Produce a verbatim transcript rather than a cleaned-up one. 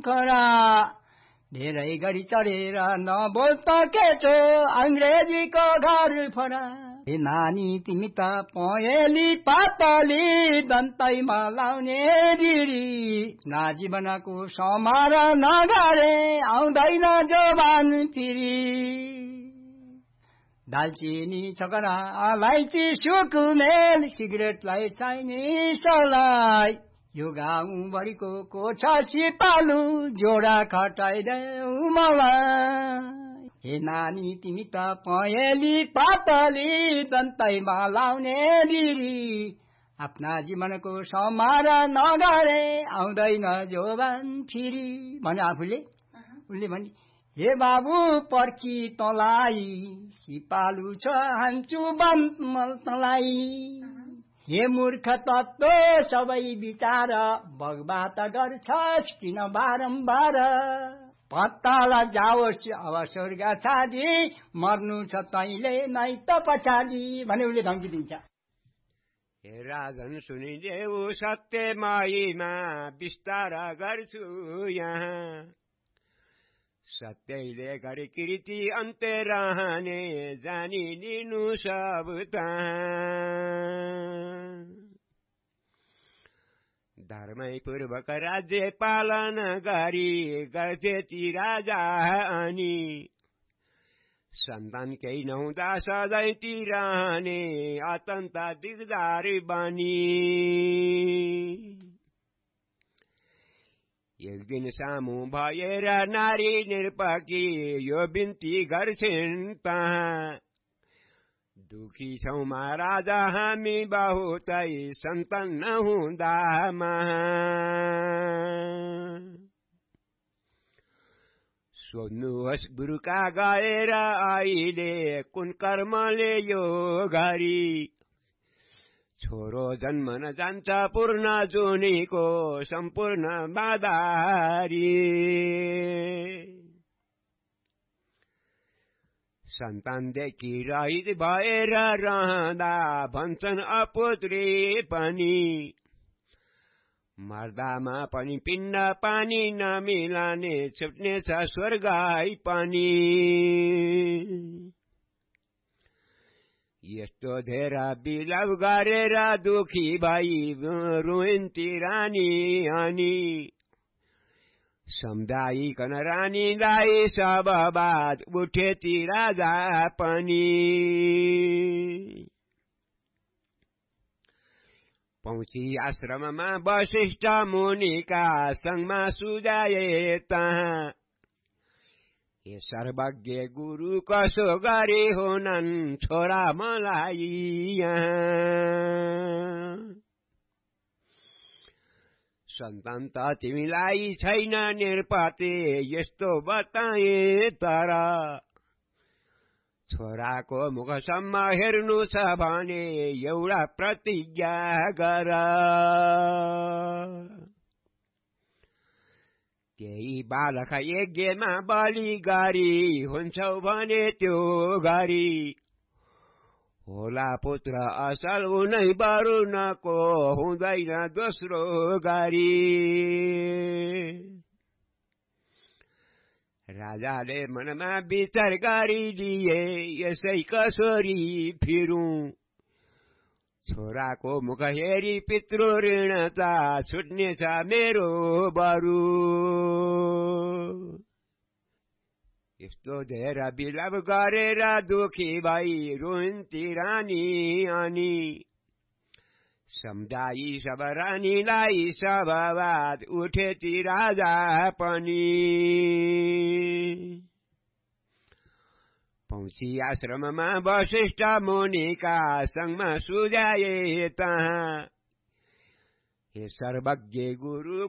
खरा धेरै गरी चढेर नबोल त के छो अंग्रेजीको घर फरा ए नानी तिमी त पहेली पातली दन्तैमा लाउने दिरी ना जीवनको समार नगरे आउँदैन जवान फिरी दालचिनी छकरा अलैँची सुकुमेल सिगरेटलाई चाइनिसलाई यो गाउँभरिको कोठा सिपालु जोडा खटाइदेऊ मलाई हे नानी तिमी त पहेली पातली दन्तैमा लाउने दिरी आफ्ना जीवनको समार नगरे आउँदैन जोबान फिरी भने आफूले उनले भने हे बाबु पर्खी तँलाई सिपालु छ हान्छु बम तँलाई हे मूर्ख तत्व सबै विचार बगबात गर्छस् किन बारम्बार पत्ताला जाओस् अब स्वर्ग छाडी मर्नु छ तैँले नै त पछाडि भने उसले धम्की दिन्छ हे राजन सुनिदेऊ सत्यमयीमा विस्तार गर्छु यहाँ सत्यले गरी कृति अन्त्य रहने जानी लिनु सब धर्मै पूर्वक राज्य पालन गरी गर्थे ती राजा अनि सन्तान केही नहुँदा सधैँ ती रहने अत्यन्त दिगदार बनी एक दिन सामु भएर नारी निरपकी यो बिन्ती गर्छिन् तहाँ दुखी छौँ महाराजा हामी बहुतै सन्तान नहुँदामा सोध्नुहोस् बुरुका गएर अहिले कुन कर्मले यो गरी छोरो जन्म न जान्छ पूर्ण जुनीको सम्पूर्ण बाधारी सन्तानदेखि रहित भएर रहँदा भन्छन् अपुत्री पनि मर्दामा पनि पिण्ड पानी नमिलाने छुट्ने छ स्वर्ग पनि यस्तो धेर बिलव गरेर दुखी भई रुइन्ती रानी अनि सम्झाइकन रानीलाई सब बात उठेती राजा पनि पहुँची आश्रममा वशिष्ठ मुनिका संगमा सुझाए तहाँ हे सर्वज्ञ गुरु कसो गरे होनन् छोरा मलाई सन्तान त तिमीलाई छैन निरपते यस्तो बताए तर छोराको मुखसम्म हेर्नु छ भने एउटा प्रतिज्ञा गर त्यही बालक यज्ञमा बलि गरी हुन्छौ भने त्यो गरी होला पुत्र असल उनै वरुणको हुँदैन दोस्रो गरी राजाले मनमा विचार गरिदिए यसै कसरी फिरूं छोराको मुख हेरी पितृ ऋण त छुट्नेछ मेरो बरु यस्तो धेर बिलव गरेर दुखी भई रुन्ती रानी अनि सम्झाई सब रानीलाई सब बात उठेती राजा पनि पहुँची आश्रममा वशिष्ठ मुनिका संगमा सुझाए तहाँ हे सर्वज्ञ गुरु